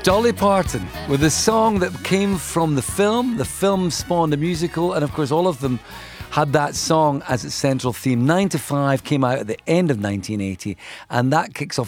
Dolly Parton with a song that came from the film. The film spawned a musical, and of course all of them had that song as its central theme. 9 to 5 came out at the end of 1980, and that kicks off